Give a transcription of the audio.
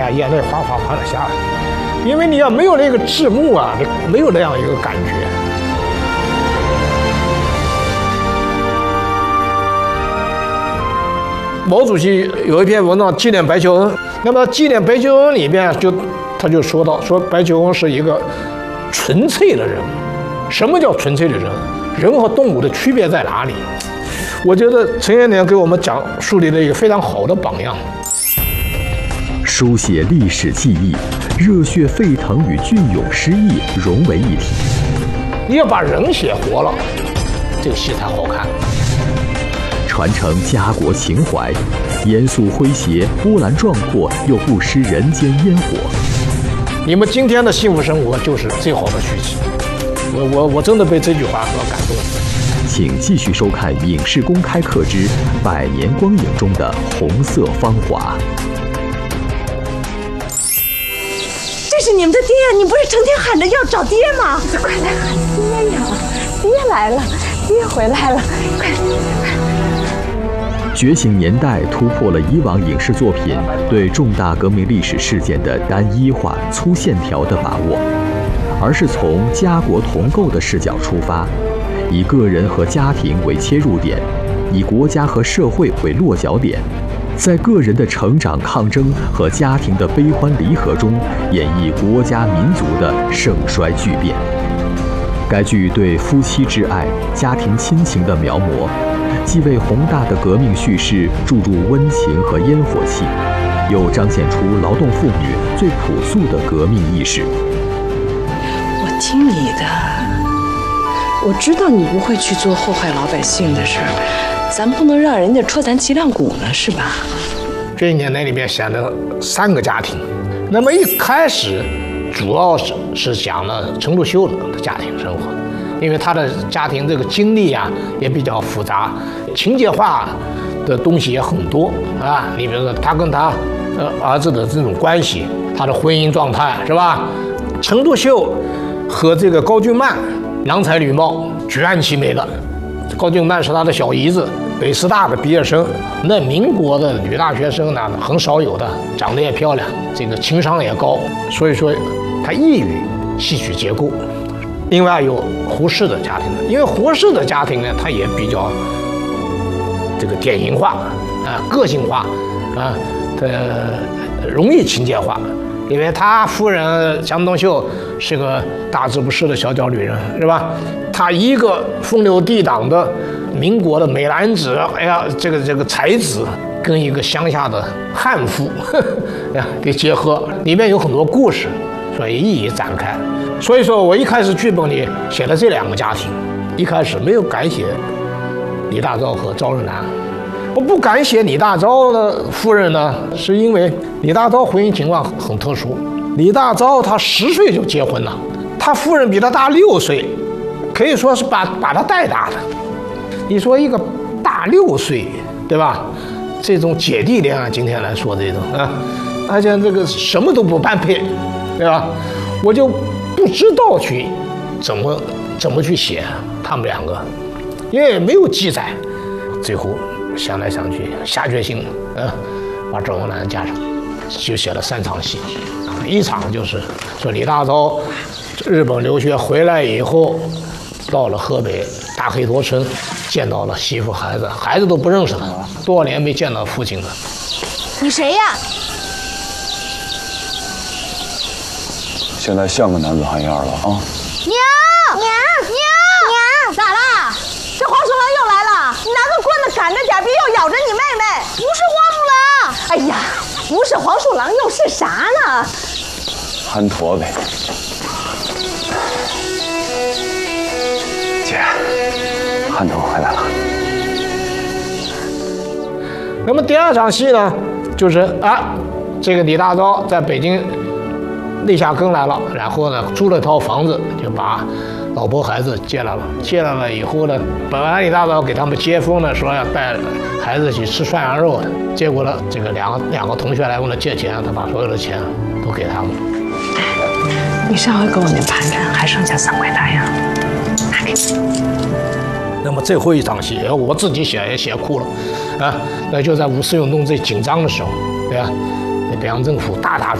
眼泪哗哗哗的下来，因为你要没有那个字幕啊，没有那样一个感觉。毛主席有一篇文章纪念白求恩，那么纪念白求恩里边他就说到，说白求恩是一个纯粹的人。什么叫纯粹的人？人和动物的区别在哪里？我觉得陈延年给我们树立了一个非常好的榜样。 书写历史记忆，热血沸腾与隽永诗意融为一体。 你要把人写活了，这个戏才好看。 传承家国情怀，严肃诙谐，波澜壮阔又不失人间烟火。 你们今天的幸福生活就是最好的续集。我真的被这句话所感动。 请继续收看《影视公开课之百年光影中的红色芳华》。 这是你们的爹，你不是成天喊着要找爹吗？快来喊爹呀！爹来了，爹回来了，快！ 觉醒年代突破了以往影视作品对重大革命历史事件的单一化、粗线条的把握，而是从家国同构的视角出发，以个人和家庭为切入点，以国家和社会为落脚点，在个人的成长抗争和家庭的悲欢离合中，演绎国家民族的盛衰巨变。该剧对夫妻之爱、家庭亲情的描摹，既为宏大的革命叙事注入温情和烟火气，又彰显出劳动妇女最朴素的革命意识。 我听你的，我知道你不会去做祸害老百姓的事儿，咱不能让人家戳咱脊梁骨呢，是吧？ 这一年里面选了3个家庭，那么一开始主要是讲了陈独秀的家庭生活，因为他的家庭这个经历啊也比较复杂，情节化的东西也很多啊。你比如说他跟他儿子的这种关系，他的婚姻状态是吧？陈独秀和这个高俊曼郎才女貌，举案齐眉的。高俊曼是他的小姨子，北师大的毕业生，那民国的女大学生呢很少有的，长得也漂亮，这个情商也高，所以说他异于戏曲结构。另外有胡适的家庭，因为胡适的家庭呢，他也比较这个典型化啊，个性化啊，他容易情节化。因为他夫人江冬秀是个大字不识的小脚女人，是吧？他一个风流倜傥的民国的美男子，哎呀，这个才子跟一个乡下的悍妇，呀，给结合，里面有很多故事，所以一一展开。所以说我一开始剧本里写了这2个家庭，一开始没有敢写李大钊和赵日南。我不敢写李大钊的夫人呢，是因为李大钊婚姻情况很特殊。李大钊他10岁就结婚了，他夫人比他大6岁，可以说是把他带大的。你说一个大6岁，对吧？这种姐弟恋啊，今天来说这种啊，而且这个什么都不般配，对吧？我就不知道去怎么去写他们2个，因为没有记载。最后想来想去，下决心，把赵文澜加上，就写了3场戏。一场就是说李大钊日本留学回来以后，到了河北大黑头村，见到了媳妇孩子，孩子都不认识他，多少年没见到父亲了。 你谁呀？ 现在像个男子汉样了啊！ 娘，咋啦？这黄鼠狼又来了！你拿个棍子赶着点，别又咬着你妹妹。不是黄鼠狼！哎呀，不是黄鼠狼又是啥呢？ 憨驼呗。姐，憨驼回来了。 那么第2场戏呢，就是这个李大钊在北京立下根来了，然后呢租了套房子，就把老婆孩子接来了。接来了以后呢，本来李大钊给他们接风呢，说要带孩子去吃涮羊肉的，结果呢，这个两个同学来问他借钱，他把所有的钱都给他们。 你上回给我那盘缠还剩下3块大洋，拿给你。 那么最后一场戏，我自己写也写哭了，那就在5四运动最紧张的时候，对吧？北洋政府大